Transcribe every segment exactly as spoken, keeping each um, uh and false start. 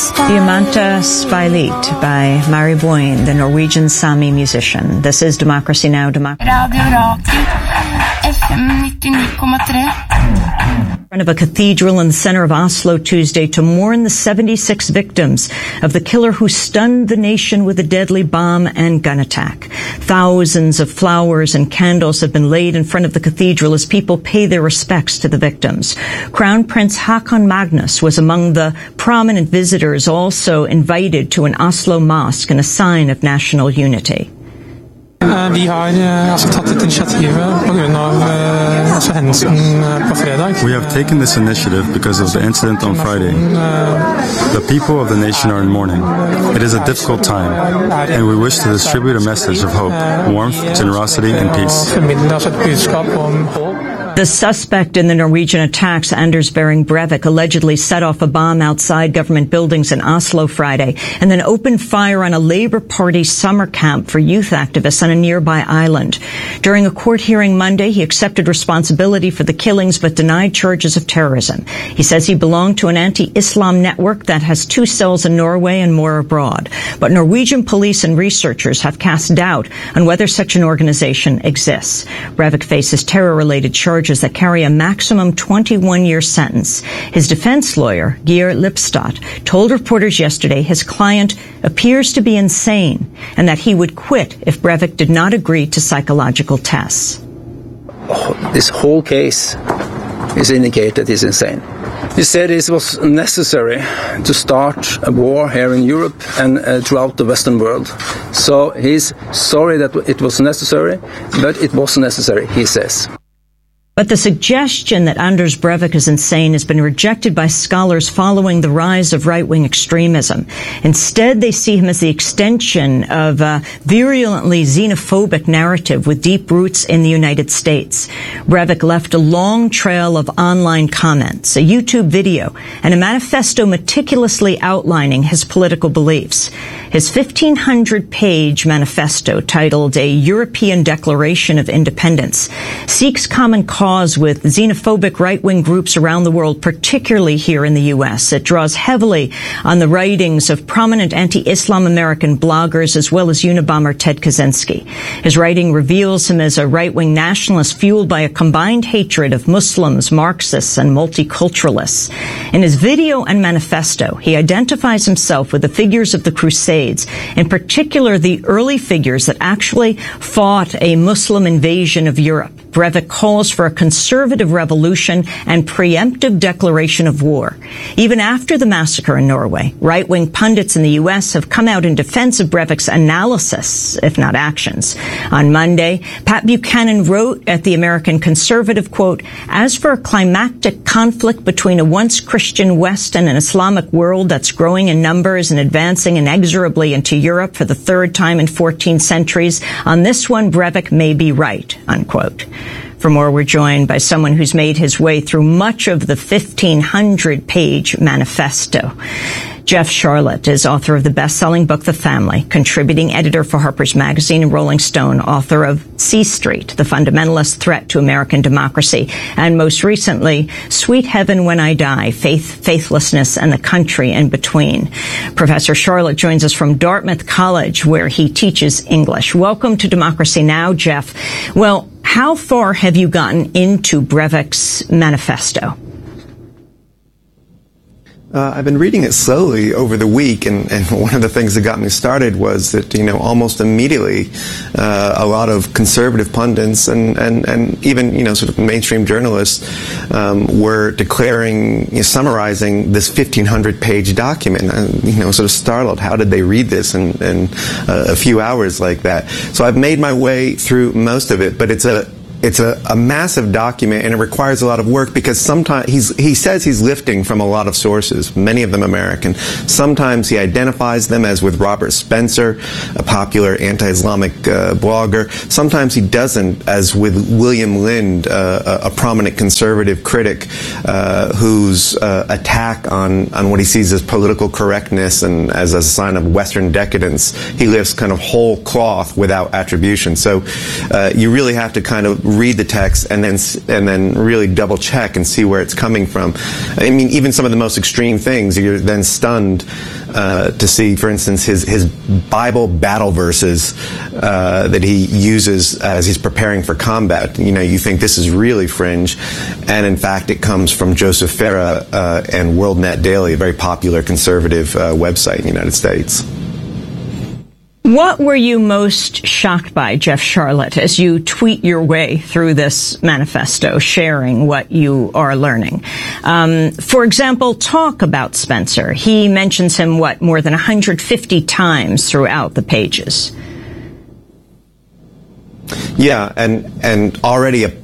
Diamanta Speilit by Mari Boine, the Norwegian Sami musician. This is Democracy Now! Democracy. Radio Rakel, F M ninety-nine point three. In front of a cathedral in the center of Oslo Tuesday to mourn the seventy-six victims of the killer who stunned the nation with a deadly bomb and gun attack. Thousands of flowers and candles have been laid in front of the cathedral as people pay their respects to the victims. Crown Prince Haakon Magnus was among the prominent visitors also invited to an Oslo mosque in a sign of national unity. Vi har altså tatt et initiativet på grunn av altså hendelsen på fredag. We have taken this initiative because of the incident on Friday. The people of the nation are in mourning. It is a difficult time, and we wish to distribute a message of hope, warmth, generosity, and peace. The suspect in the Norwegian attacks, Anders Behring Breivik, allegedly set off a bomb outside government buildings in Oslo Friday and then opened fire on a Labour Party summer camp for youth activists on a nearby island. During a court hearing Monday, he accepted responsibility for the killings but denied charges of terrorism. He says he belonged to an anti-Islam network that has two cells in Norway and more abroad. But Norwegian police and researchers have cast doubt on whether such an organization exists. Breivik faces terror-related charges that carry a maximum twenty-one year sentence. His defense lawyer, Geir Lipstadt, told reporters yesterday his client appears to be insane and that he would quit if Breivik did not agree to psychological tests. This whole case is indicated he's insane. He said it was necessary to start a war here in Europe and uh, throughout the Western world. So he's sorry that it was necessary, but it was necessary, he says. But the suggestion that Anders Breivik is insane has been rejected by scholars following the rise of right-wing extremism. Instead, they see him as the extension of a virulently xenophobic narrative with deep roots in the United States. Breivik left a long trail of online comments, a YouTube video, and a manifesto meticulously outlining his political beliefs. His fifteen hundred page manifesto, titled A European Declaration of Independence, seeks common cause with xenophobic right-wing groups around the world, particularly here in the U S. It draws heavily on the writings of prominent anti-Islam American bloggers as well as Unabomber Ted Kaczynski. His writing reveals him as a right-wing nationalist fueled by a combined hatred of Muslims, Marxists, and multiculturalists. In his video and manifesto, he identifies himself with the figures of the Crusades, in particular the early figures that actually fought a Muslim invasion of Europe. Breivik calls for a conservative revolution and preemptive declaration of war. Even after the massacre in Norway, right-wing pundits in the U S have come out in defense of Breivik's analysis, if not actions. On Monday, Pat Buchanan wrote at the American Conservative, quote, "As for a climactic conflict between a once Christian West and an Islamic world that's growing in numbers and advancing inexorably into Europe for the third time in fourteen centuries, on this one, Breivik may be right," unquote. For more, we're joined by someone who's made his way through much of the fifteen hundred page manifesto. Jeff Sharlet is author of the best-selling book, The Family, contributing editor for Harper's Magazine and Rolling Stone, author of C Street, The Fundamentalist Threat to American Democracy, and most recently, Sweet Heaven When I Die, Faith, Faithlessness, and the Country in Between. Professor Sharlet joins us from Dartmouth College, where he teaches English. Welcome to Democracy Now!, Jeff. Well, how far have you gotten into Breivik's manifesto? Uh, I've been reading it slowly over the week, and, and one of the things that got me started was that, you know, almost immediately uh, a lot of conservative pundits and, and, and even, you know, sort of mainstream journalists um, were declaring, you know, summarizing this fifteen hundred page document. And, you know, sort of startled, how did they read this in, in uh, a few hours like that? So I've made my way through most of it, but it's a It's a, a massive document, and it requires a lot of work because sometimes he's, he says he's lifting from a lot of sources, many of them American. Sometimes he identifies them, as with Robert Spencer, a popular anti-Islamic uh, blogger. Sometimes he doesn't, as with William Lind, uh, a, a prominent conservative critic uh, whose uh, attack on, on what he sees as political correctness and as a sign of Western decadence, he lifts kind of whole cloth without attribution. So uh, you really have to kind of read the text and then and then really double check and see where it's coming from. I mean, even some of the most extreme things, you're then stunned uh, to see, for instance, his his Bible battle verses uh, that he uses as he's preparing for combat. You know, you think this is really fringe, and in fact, it comes from Joseph Farah uh, and WorldNet Daily, a very popular conservative uh, website in the United States. What were you most shocked by, Jeff Sharlet, as you tweet your way through this manifesto, sharing what you are learning? Um, for example, talk about Spencer. He mentions him, what, more than one hundred fifty times throughout the pages. Yeah, and and already a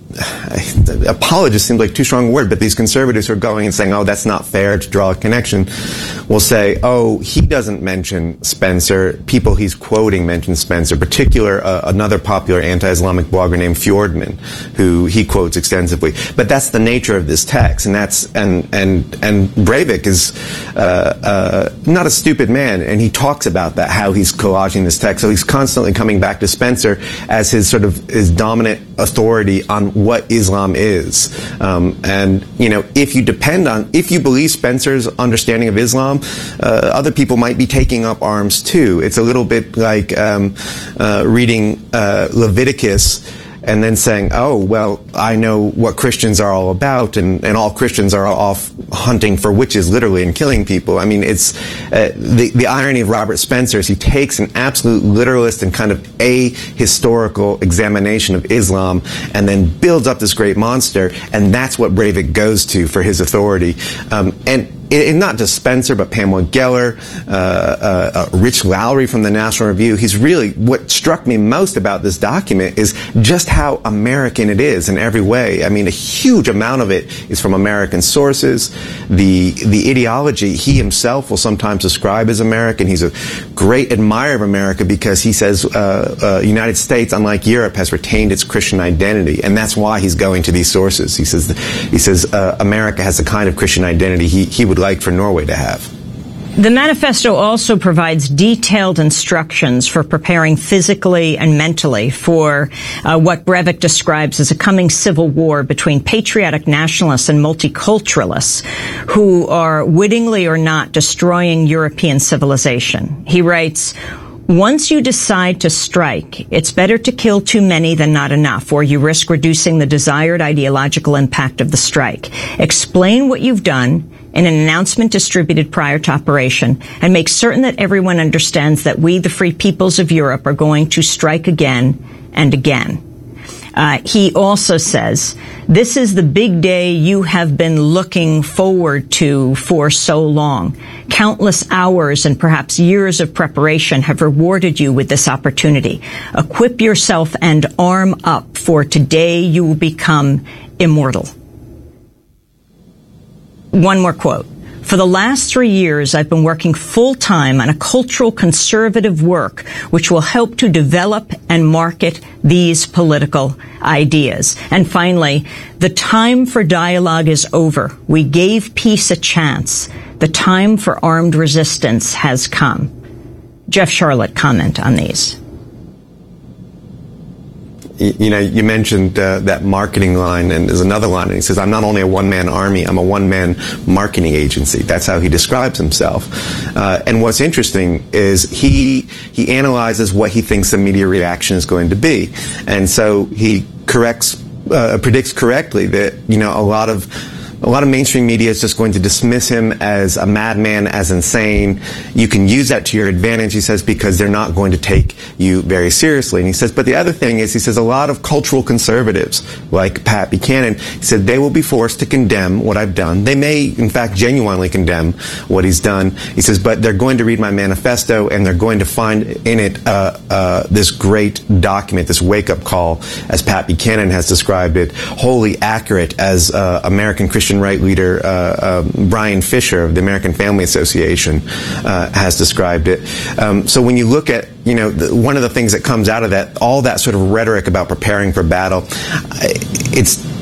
apologist seems like too strong a word, but these conservatives who are going and saying, oh, that's not fair to draw a connection, will say, oh, he doesn't mention Spencer. People he's quoting mention Spencer, particular uh, another popular anti-Islamic blogger named Fjordman, who he quotes extensively. But that's the nature of this text, and that's and and and Breivik is uh, uh, not a stupid man, and he talks about that, how he's collaging this text. So he's constantly coming back to Spencer as his sort of his dominant authority on what Islam is. Um, and, you know, if you depend on, if you believe Spencer's understanding of Islam, uh, other people might be taking up arms too. It's a little bit like um, uh, reading uh, Leviticus and then saying, oh, well, I know what Christians are all about, and, and all Christians are off hunting for witches, literally, and killing people. I mean, it's uh, the, the irony of Robert Spencer is he takes an absolute literalist and kind of ahistorical examination of Islam and then builds up this great monster, and that's what Breivik goes to for his authority. Um, and And not just Spencer, but Pamela Geller, uh, uh, uh, Rich Lowry from the National Review. He's really, what struck me most about this document is just how American it is in every way. I mean, a huge amount of it is from American sources. The the ideology he himself will sometimes describe as American. He's a great admirer of America because he says uh, uh, United States, unlike Europe, has retained its Christian identity, and that's why he's going to these sources. He says he says uh, America has a kind of Christian identity he he would like for Norway to have. The manifesto also provides detailed instructions for preparing physically and mentally for uh, what Breivik describes as a coming civil war between patriotic nationalists and multiculturalists who are wittingly or not destroying European civilization. He writes, once you decide to strike, it's better to kill too many than not enough, or you risk reducing the desired ideological impact of the strike. Explain what you've done in an announcement distributed prior to operation, and make certain that everyone understands that we, the free peoples of Europe, are going to strike again and again. Uh, he also says, this is the big day you have been looking forward to for so long. Countless hours and perhaps years of preparation have rewarded you with this opportunity. Equip yourself and arm up, for today you will become immortal. One more quote. For the last three years, I've been working full-time on a cultural conservative work which will help to develop and market these political ideas. And finally, the time for dialogue is over. We gave peace a chance. The time for armed resistance has come. Jeff Sharlet, comment on these. You know, you mentioned uh, that marketing line, and there's another line, and he says, I'm not only a one-man army, I'm a one-man marketing agency. That's how he describes himself. Uh, and what's interesting is he he analyzes what he thinks the media reaction is going to be. And so he corrects, uh, predicts correctly that, you know, a lot of A lot of mainstream media is just going to dismiss him as a madman, as insane. You can use that to your advantage, he says, because they're not going to take you very seriously. And he says, but the other thing is, he says, a lot of cultural conservatives, like Pat Buchanan, he said, they will be forced to condemn what I've done. They may, in fact, genuinely condemn what he's done. He says, but they're going to read my manifesto, and they're going to find in it uh, uh, this great document, this wake-up call, as Pat Buchanan has described it, wholly accurate as uh, American Christian right leader uh, uh, Brian Fisher of the American Family Association uh, has described it. Um, so when you look at, you know, the, one of the things that comes out of that, all that sort of rhetoric about preparing for battle, it's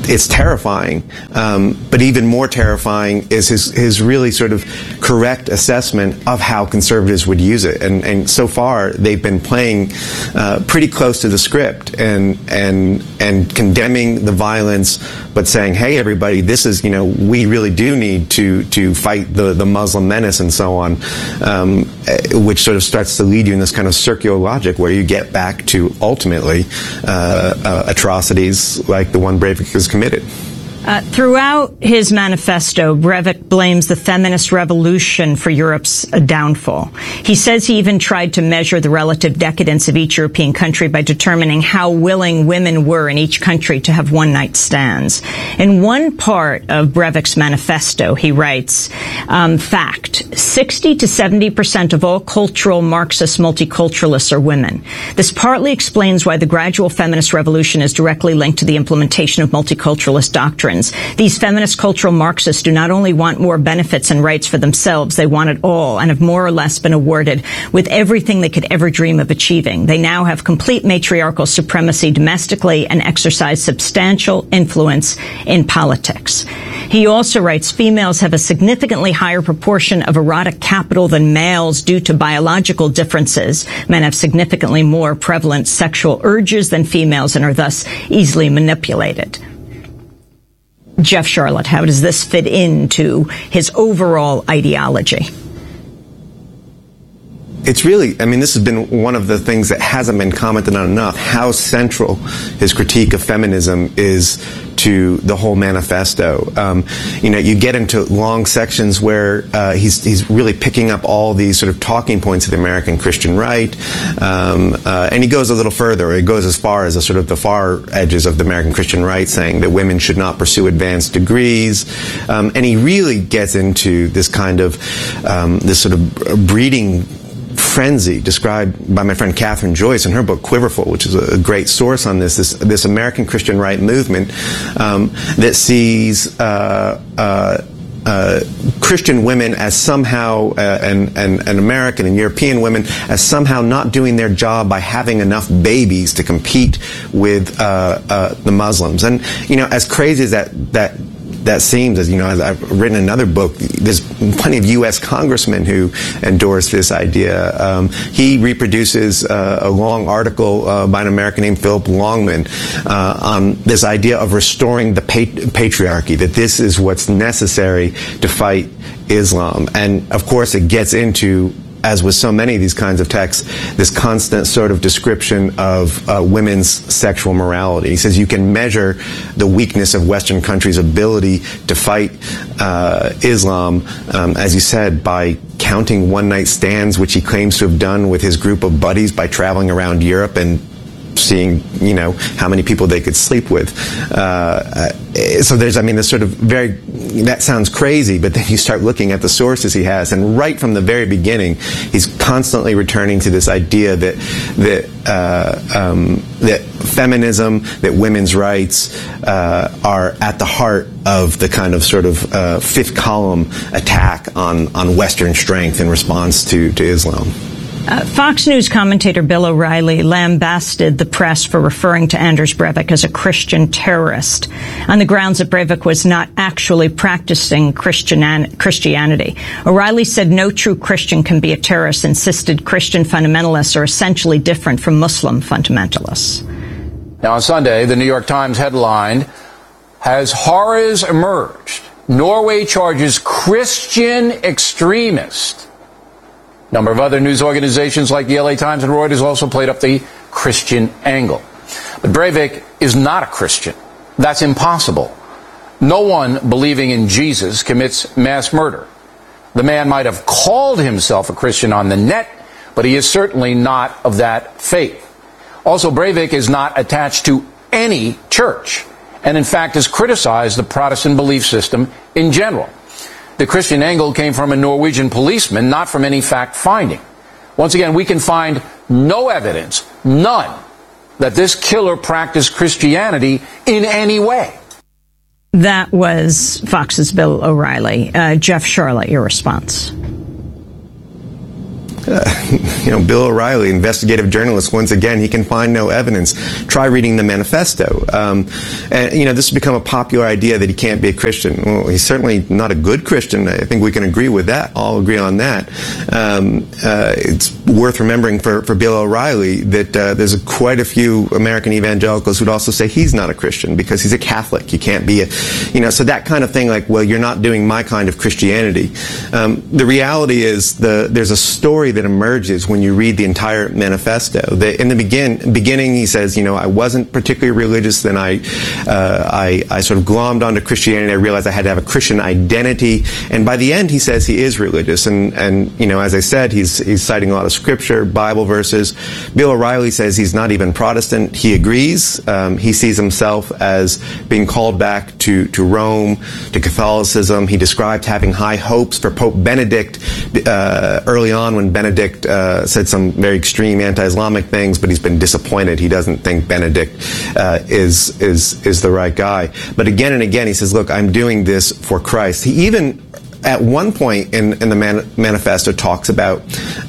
it's terrifying. Um, but even more terrifying is his, his really sort of correct assessment of how conservatives would use it. And, and so far, they've been playing uh, pretty close to the script and, and, and condemning the violence, but saying, hey, everybody, this is, you know, we really do need to, to fight the, the Muslim menace and so on, um, which sort of starts to lead you in this kind of circular logic where you get back to ultimately uh, uh, atrocities like the one Breivik has committed. Uh, throughout his manifesto, Breivik blames the feminist revolution for Europe's downfall. He says he even tried to measure the relative decadence of each European country by determining how willing women were in each country to have one-night stands. In one part of Breivik's manifesto, he writes, um, fact, sixty to seventy percent of all cultural Marxist multiculturalists are women. This partly explains why the gradual feminist revolution is directly linked to the implementation of multiculturalist doctrine. These feminist cultural Marxists do not only want more benefits and rights for themselves, they want it all and have more or less been awarded with everything they could ever dream of achieving. They now have complete matriarchal supremacy domestically and exercise substantial influence in politics. He also writes, females have a significantly higher proportion of erotic capital than males due to biological differences. Men have significantly more prevalent sexual urges than females and are thus easily manipulated. Jeff Sharlet, how does this fit into his overall ideology? It's really, I mean, this has been one of the things that hasn't been commented on enough, how central his critique of feminism is to the whole manifesto. Um, you know, you get into long sections where uh, he's, he's really picking up all these sort of talking points of the American Christian right, um, uh, and he goes a little further. He goes as far as the sort of the far edges of the American Christian right, saying that women should not pursue advanced degrees, um, and he really gets into this kind of, um, this sort of breeding frenzy described by my friend Catherine Joyce in her book Quiverful, which is a great source on this, this, this American Christian right movement um, that sees uh, uh, uh, Christian women as somehow, uh, and, and, and American and European women as somehow not doing their job by having enough babies to compete with uh, uh, the Muslims. And, you know, as crazy as that, that that seems, as you know, as I've written another book, there's plenty of U S congressmen who endorse this idea. Um, he reproduces uh, a long article uh, by an American named Philip Longman uh, on this idea of restoring the pat- patriarchy, that this is what's necessary to fight Islam. And, of course, it gets into, as with so many of these kinds of texts, this constant sort of description of uh, women's sexual morality. He says you can measure the weakness of Western countries' ability to fight uh, Islam, um, as you said, by counting one-night stands, which he claims to have done with his group of buddies by traveling around Europe and seeing, you know, how many people they could sleep with. Uh, so there's, I mean, this sort of very, that sounds crazy, but then you start looking at the sources he has, and right from the very beginning, he's constantly returning to this idea that that uh, um, that feminism, that women's rights uh, are at the heart of the kind of sort of uh, fifth column attack on on Western strength in response to to Islam. Uh, Fox News commentator Bill O'Reilly lambasted the press for referring to Anders Breivik as a Christian terrorist on the grounds that Breivik was not actually practicing Christian- Christianity. O'Reilly said no true Christian can be a terrorist, insisted Christian fundamentalists are essentially different from Muslim fundamentalists. Now, on Sunday, the New York Times headlined, "As horrors emerged, Norway charges Christian extremist." A number of other news organizations like the L A Times and Reuters also played up the Christian angle. But Breivik is not a Christian. That's impossible. No one believing in Jesus commits mass murder. The man might have called himself a Christian on the net, but he is certainly not of that faith. Also, Breivik is not attached to any church, and in fact has criticized the Protestant belief system in general. The Christian angle came from a Norwegian policeman, not from any fact-finding. Once again, we can find no evidence, none, that this killer practiced Christianity in any way. That was Fox's Bill O'Reilly. Uh, Jeff Sharlet, your response. uh, you know, Bill O'Reilly, investigative journalist, once again, he can find no evidence. Try reading the manifesto. Um, and, you know, this has become a popular idea that he can't be a Christian. Well, he's certainly not a good Christian. I think we can agree with that. All agree on that. Um, uh, it's worth remembering for, for Bill O'Reilly that uh, there's a, quite a few American evangelicals who'd also say he's not a Christian because he's a Catholic. You can't be a, you know, so that kind of thing, like, well, you're not doing my kind of Christianity. Um, the reality is the there's a story that emerges when you read the entire manifesto. The, in the begin, beginning, he says, you know, I wasn't particularly religious. Then I, uh, I, I sort of glommed onto Christianity. I realized I had to have a Christian identity. And by the end, he says he is religious. And, and you know, as I said, he's, he's citing a lot of scripture, Bible verses. Bill O'Reilly says he's not even Protestant. He agrees. Um, he sees himself as being called back to, to Rome, to Catholicism. He described having high hopes for Pope Benedict uh, early on when Benedict uh, said some very extreme anti-Islamic things, but he's been disappointed. He doesn't think Benedict uh, is is is the right guy. But again and again, he says, look, I'm doing this for Christ. He even, at one point in, in the man, manifesto, talks about,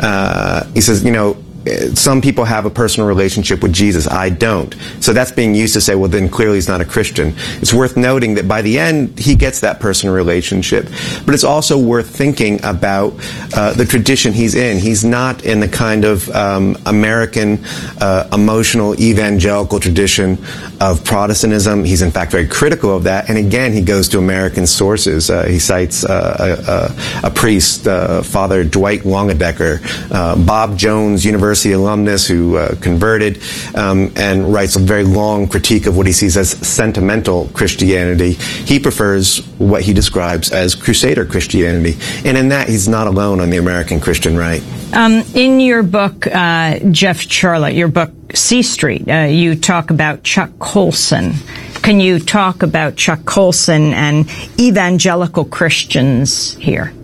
uh, he says, you know, some people have a personal relationship with Jesus. I don't. So that's being used to say, well, then clearly he's not a Christian. It's worth noting that by the end, he gets that personal relationship. But it's also worth thinking about uh, the tradition he's in. He's not in the kind of um, American uh, emotional evangelical tradition of Protestantism. He's in fact very critical of that. And again, he goes to American sources. Uh, he cites uh, a, a, a priest, uh, Father Dwight Longedecker, uh, Bob Jones, University alumnus who uh, converted, um, and writes a very long critique of what he sees as sentimental Christianity. He prefers what he describes as Crusader Christianity. And in that, he's not alone on the American Christian right. Um, in your book, uh, Jeff Charlotte, your book, C Street, uh, you talk about Chuck Colson. Can you talk about Chuck Colson and evangelical Christians here?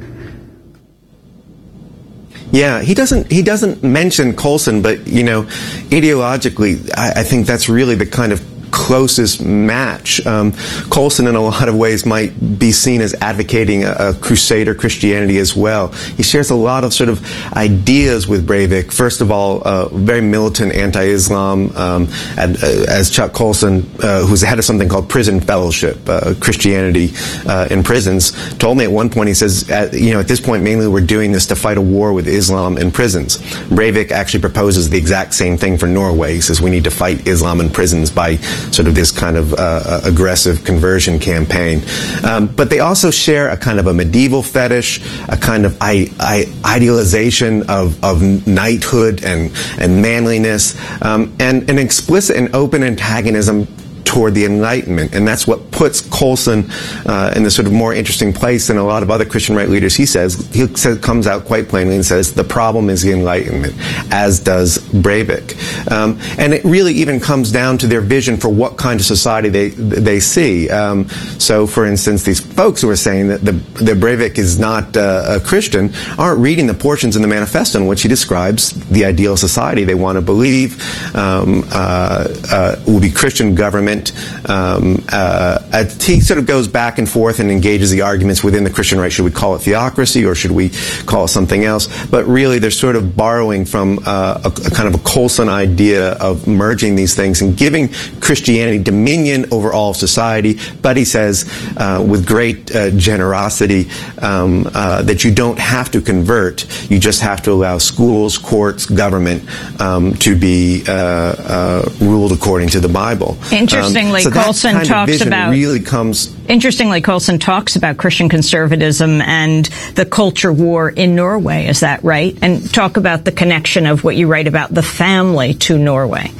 Yeah, he doesn't, he doesn't mention Colson, but, you know, ideologically, I, I think that's really the kind of closest match. Um, Colson, in a lot of ways, might be seen as advocating a, a Crusader Christianity as well. He shares a lot of sort of ideas with Breivik. First of all, uh, very militant anti-Islam, um, and, uh, as Chuck Colson, uh, who's the head of something called Prison Fellowship, uh, Christianity uh, in prisons, told me at one point, he says, at, you know, at this point, mainly we're doing this to fight a war with Islam in prisons. Breivik actually proposes the exact same thing for Norway. He says we need to fight Islam in prisons by sort of this kind of uh, aggressive conversion campaign. Um, but they also share a kind of a medieval fetish, a kind of I, I, idealization of, of knighthood and, and manliness, um, and an explicit and open antagonism toward the Enlightenment. And that's what puts Colson uh, in this sort of more interesting place than a lot of other Christian right leaders. He says, he says, comes out quite plainly and says, the problem is the Enlightenment, as does Breivik. Um, and it really even comes down to their vision for what kind of society they they see. Um, so, for instance, these folks who are saying that, the, that Breivik is not uh, a Christian aren't reading the portions in the manifesto in which he describes the ideal society they want to believe um, uh, uh, will be Christian government. Um, uh, he sort of goes back and forth and engages the arguments within the Christian right. Should we call it theocracy or should we call it something else? But really, they're sort of borrowing from uh, a, a kind of a Colson idea of merging these things and giving Christianity dominion over all society. But he says, uh, with great uh, generosity, um, uh, that you don't have to convert. You just have to allow schools, courts, government um, to be uh, uh, ruled according to the Bible. Interestingly, um, so Colson that kind talks of vision about really comes. Interestingly, Colson talks about Christian conservatism and the culture war in Norway. Is that right? And talk about the connection of what you write about the family to Norway.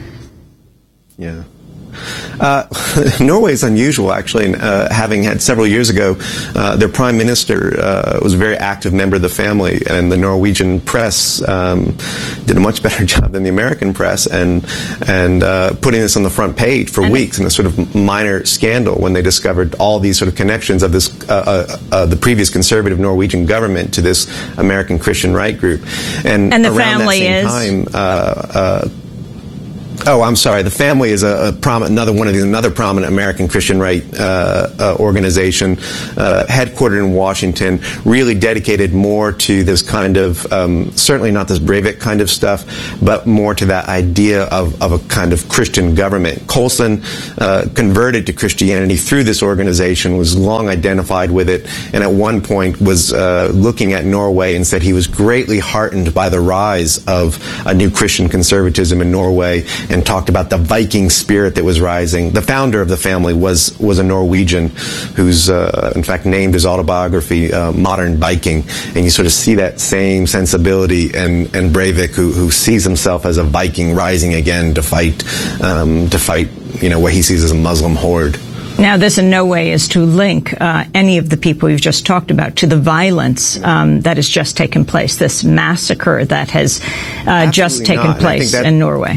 Yeah. Uh, Norway is unusual, actually, in, uh, having had several years ago, uh, their prime minister uh, was a very active member of the family, and the Norwegian press um, did a much better job than the American press, and and uh, putting this on the front page for and weeks in a sort of minor scandal when they discovered all these sort of connections of this uh, uh, uh, the previous conservative Norwegian government to this American Christian right group, and, and the around family that same is time. Uh, uh, Oh, I'm sorry. The Family is a, a prominent, another one of the another prominent American Christian right uh, uh, organization, uh, headquartered in Washington, really dedicated more to this kind of, um, certainly not this Breivik kind of stuff, but more to that idea of, of a kind of Christian government. Colson uh, converted to Christianity through this organization, was long identified with it, and at one point was uh, looking at Norway and said he was greatly heartened by the rise of a new Christian conservatism in Norway, and talked about the Viking spirit that was rising. The founder of the Family was was a Norwegian who's, uh, in fact, named his autobiography uh, Modern Viking. And you sort of see that same sensibility in, in Breivik, who, who sees himself as a Viking rising again to fight, um, to fight, you know, what he sees as a Muslim horde. Now, this in no way is to link uh, any of the people you've just talked about to the violence um, that has just taken place, this massacre that has uh, just taken not. place that, in Norway.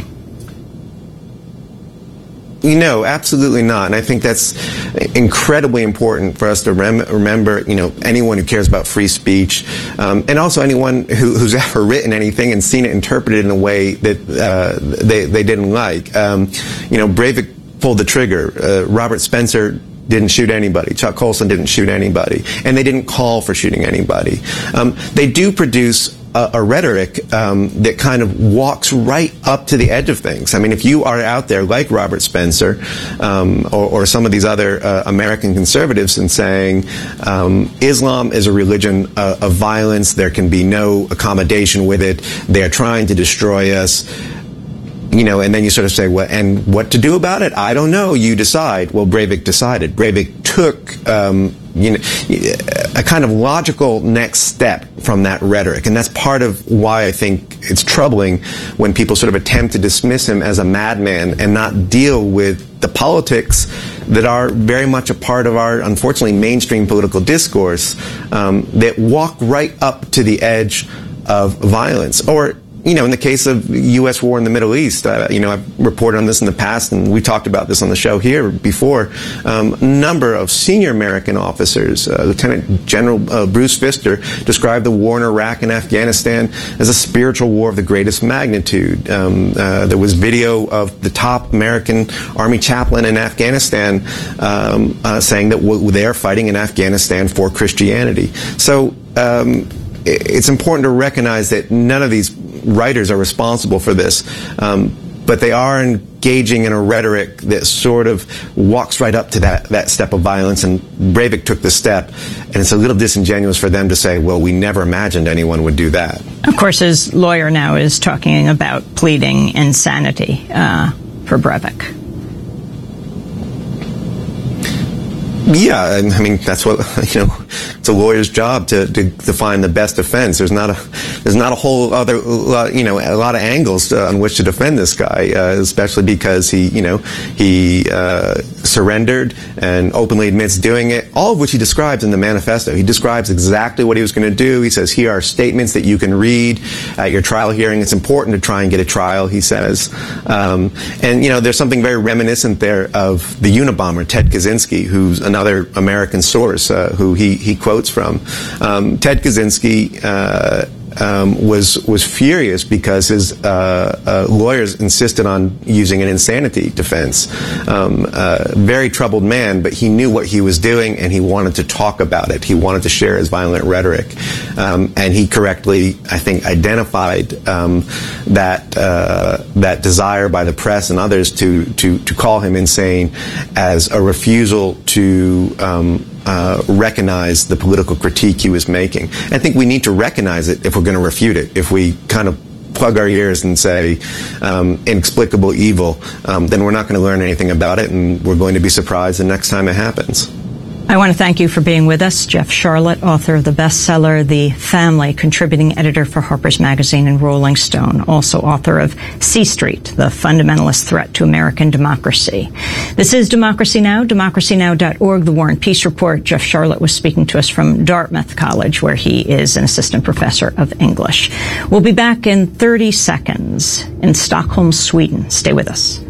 You know, absolutely not. And I think that's incredibly important for us to rem remember, you know, anyone who cares about free speech, um, and also anyone who, who's ever written anything and seen it interpreted in a way that uh, they, they didn't like. Um, you know, Breivik pulled the trigger. Uh, Robert Spencer didn't shoot anybody. Chuck Colson didn't shoot anybody. And they didn't call for shooting anybody. Um, they do produce a, a rhetoric um, that kind of walks right up to the edge of things. I mean, if you are out there like Robert Spencer um, or, or some of these other uh, American conservatives and saying um, Islam is a religion uh, of violence, there can be no accommodation with it, they're trying to destroy us, you know, and then you sort of say, well, and what to do about it? I don't know. You decide. Well, Breivik decided. Breivik took, um, you know, a kind of logical next step from that rhetoric. And that's part of why I think it's troubling when people sort of attempt to dismiss him as a madman and not deal with the politics that are very much a part of our, unfortunately, mainstream political discourse, um, that walk right up to the edge of violence. Or, you know, in the case of U S war in the Middle East, uh, you know, I've reported on this in the past, and we talked about this on the show here before. Um, a number of senior American officers, uh, Lieutenant General uh, Bruce Pfister, described the war in Iraq and Afghanistan as a spiritual war of the greatest magnitude. Um, uh, there was video of the top American Army chaplain in Afghanistan um, uh, saying that w they're fighting in Afghanistan for Christianity. So um, it's important to recognize that none of these writers are responsible for this, um, but they are engaging in a rhetoric that sort of walks right up to that, that step of violence, and Breivik took the step, and it's a little disingenuous for them to say, well, we never imagined anyone would do that. Of course, his lawyer now is talking about pleading insanity uh, for Breivik. Yeah, I mean, that's what, you know, it's a lawyer's job to, to, to find the best defense. There's not a, there's not a whole other, you know, a lot of angles uh, on which to defend this guy, uh, especially because he, you know, he uh, surrendered and openly admits doing it, all of which he describes in the manifesto. He describes exactly what he was going to do. He says, here are statements that you can read at your trial hearing. It's important to try and get a trial, he says. Um, and, you know, there's something very reminiscent there of the Unabomber, Ted Kaczynski, who's an Another American source uh, who he, he quotes from. Um, Ted Kaczynski uh, um, was was furious because his uh, uh, lawyers insisted on using an insanity defense. Um, uh, very troubled man, but he knew what he was doing, and he wanted to talk about it. He wanted to share his violent rhetoric, um, and he correctly, I think, identified um, that uh, that desire by the press and others to to to call him insane as a refusal to um, Uh, recognize the political critique he was making. I think we need to recognize it if we're going to refute it. If we kind of plug our ears and say um, inexplicable evil, um, then we're not going to learn anything about it, and we're going to be surprised the next time it happens. I want to thank you for being with us. Jeff Sharlet, author of the bestseller The Family, contributing editor for Harper's Magazine and Rolling Stone, also author of C Street, The Fundamentalist Threat to American Democracy. This is Democracy Now!, democracy now dot org, The War and Peace Report. Jeff Sharlet was speaking to us from Dartmouth College, where he is an assistant professor of English. We'll be back in thirty seconds in Stockholm, Sweden. Stay with us.